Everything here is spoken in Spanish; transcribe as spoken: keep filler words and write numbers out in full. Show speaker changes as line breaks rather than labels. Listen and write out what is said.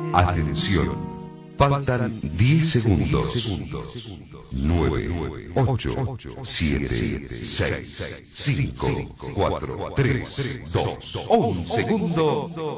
Atención. Faltan diez segundos. nueve, ocho, siete, seis, cinco, cuatro, tres, dos, un segundo.